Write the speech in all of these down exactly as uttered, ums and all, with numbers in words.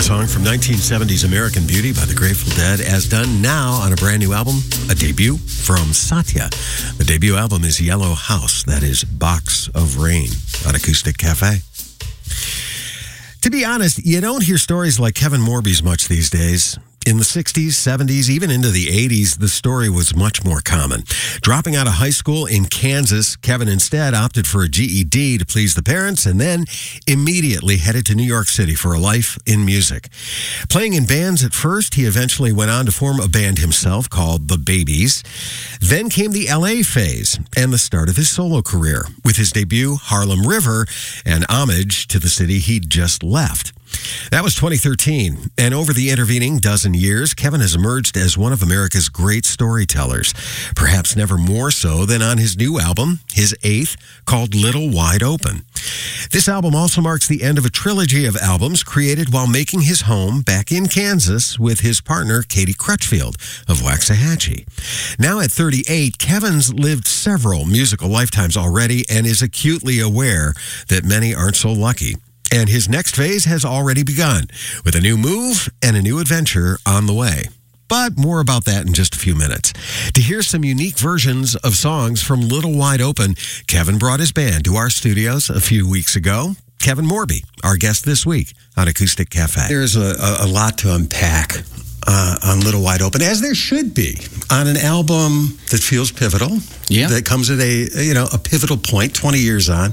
song from nineteen seventies American Beauty by the Grateful Dead, as done now on a brand new album, a debut from Satya. The debut album is Yellow House, that is Box of Rain on Acoustic Cafe. To be honest, you don't hear stories like Kevin Morby's much these days. In the sixties, seventies, even into the eighties, the story was much more common. Dropping out of high school in Kansas, Kevin instead opted for a G E D to please the parents and then immediately headed to New York City for a life in music. Playing in bands at first, he eventually went on to form a band himself called The Babies. Then came the L A phase and the start of his solo career with his debut, Harlem River, and homage to the city he'd just left. That was twenty thirteen, and over the intervening dozen years, Kevin has emerged as one of America's great storytellers, perhaps never more so than on his new album, his eighth, called Little Wide Open. This album also marks the end of a trilogy of albums created while making his home back in Kansas with his partner, Katie Crutchfield of Waxahachie. Now at thirty-eight, Kevin's lived several musical lifetimes already and is acutely aware that many aren't so lucky. And his next phase has already begun, with a new move and a new adventure on the way. But more about that in just a few minutes. To hear some unique versions of songs from Little Wide Open, Kevin brought his band to our studios a few weeks ago. Kevin Morby, our guest this week on Acoustic Cafe. There's a, a, a lot to unpack uh, on Little Wide Open, as there should be, on an album that feels pivotal. Yeah. That comes at a, you know, a pivotal point, twenty years on.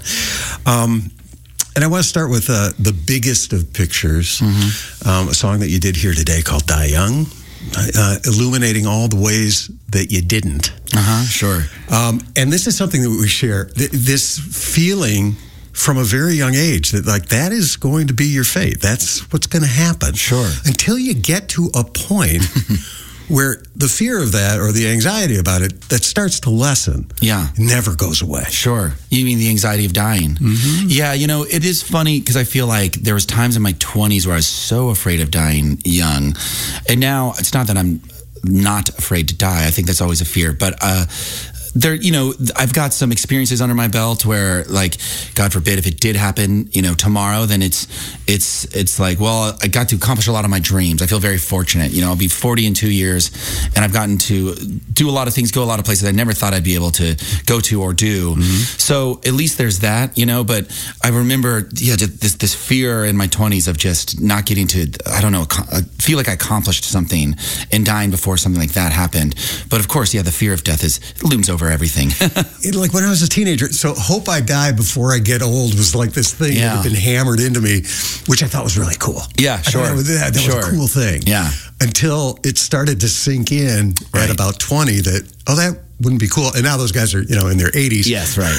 Um, And I want to start with uh, the biggest of pictures, mm-hmm. um, a song that you did here today called Die Young, uh, illuminating all the ways that you didn't. Uh-huh, sure. Um, and this is something that we share, th- this feeling from a very young age that, like, that is going to be your fate. That's what's going to happen. Sure. Until you get to a point where the fear of that or the anxiety about it, that starts to lessen. Yeah. Never goes away. Sure. You mean the anxiety of dying? Mm-hmm. Yeah, you know, it is funny because I feel like there was times in my twenties where I was so afraid of dying young. And now it's not that I'm not afraid to die. I think that's always a fear. But uh, there, you know, I've got some experiences under my belt where, like, God forbid, if it did happen, you know, tomorrow, then it's, it's, it's like, well, I got to accomplish a lot of my dreams. I feel very fortunate. You know, I'll be forty in two years, and I've gotten to do a lot of things, go a lot of places I never thought I'd be able to go to or do. Mm-hmm. So at least there's that, you know. But I remember, yeah, just this this fear in my twenties of just not getting to, I don't know, I feel like I accomplished something and dying before something like that happened. But of course, yeah, the fear of death is it looms over everything. Like when I was a teenager, so hope I die before I get old was like this thing Yeah. that had been hammered into me, which I thought was really cool. Yeah, I sure. thought it was, that that sure. was a cool thing. Yeah. Until it started to sink in Right. at about twenty that, oh, that wouldn't be cool. And now those guys are, you know, in their eighties. Yes, right.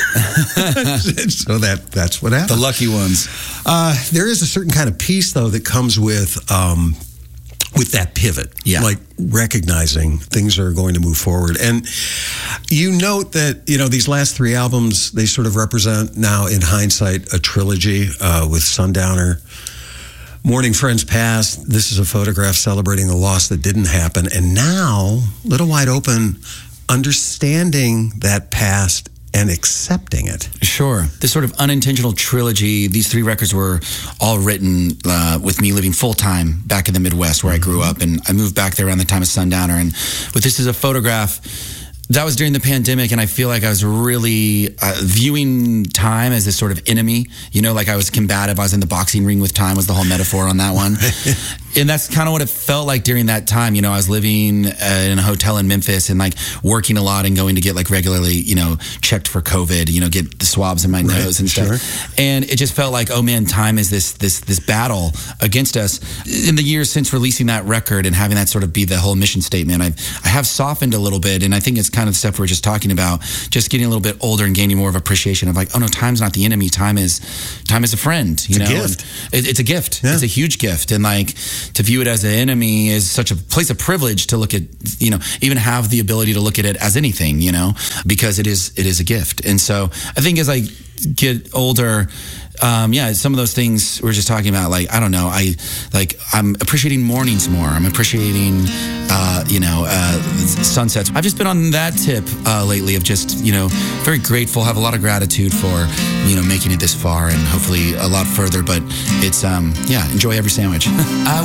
So that that's what happened. The lucky ones. Uh, there is a certain kind of peace, though, that comes with um, with that pivot. Yeah. Like recognizing things are going to move forward. And you note that, you know, these last three albums, they sort of represent now, in hindsight, a trilogy uh, with Sundowner, Mourning Friends Past. This is a photograph celebrating the loss that didn't happen. And now, Little Wide Open, understanding that past and accepting it. Sure. This sort of unintentional trilogy, these three records were all written uh, with me living full-time back in the Midwest where I grew up. And I moved back there around the time of Sundowner. And with This Is a Photograph, that was during the pandemic, and I feel like I was really uh, viewing time as this sort of enemy. You know, like I was combative. I was in the boxing ring with time was the whole metaphor on that one. And that's kind of what it felt like during that time. You know, I was living uh, in a hotel in Memphis and like working a lot and going to get like regularly, you know, checked for COVID, you know, get the swabs in my Right, nose and stuff. sure. And it just felt like, oh man, time is this this this battle against us. In the years since releasing that record and having that sort of be the whole mission statement, I've, I have softened a little bit. And I think it's kind of the stuff we we're just talking about, just getting a little bit older and gaining more of appreciation of like, oh no, time's not the enemy. Time is time is a friend. You It's a know, gift. It, it's a gift. Yeah. It's a huge gift. And like to view it as an enemy is such a place of privilege to look at, you know, even have the ability to look at it as anything, you know, because it is it is a gift. And so I think as I get older, um, yeah, some of those things we we're just talking about, like, I don't know, I like I'm appreciating mornings more. I'm appreciating, uh, you know, uh, sunsets. I've just been on that tip uh, lately of just, you know, very grateful, have a lot of gratitude for, you know, making it this far and hopefully a lot further. But it's, um, yeah, enjoy every sandwich. I